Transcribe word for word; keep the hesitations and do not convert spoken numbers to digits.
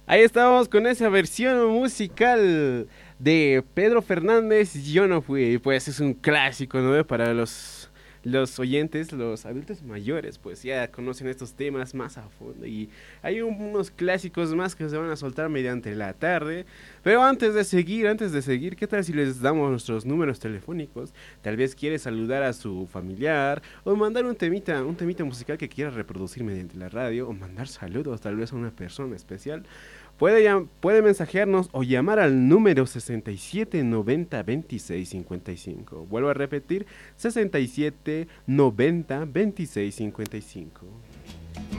Ahí estábamos con esa versión musical de Pedro Fernández, Yo no fui. Pues es un clásico, ¿no? Para los, los oyentes, los adultos mayores, pues ya conocen estos temas más a fondo. Y hay un- unos clásicos más que se van a soltar mediante la tarde. Pero antes de seguir, antes de seguir, ¿qué tal si les damos nuestros números telefónicos? Tal vez quiere saludar a su familiar o mandar un temita, un temita musical que quiera reproducir mediante la radio o mandar saludos tal vez a una persona especial. Puede, llam- puede mensajearnos o llamar al número sesenta y siete noventa veintiséis cincuenta y cinco. Vuelvo a repetir, sesenta y siete noventa veintiséis cincuenta y cinco.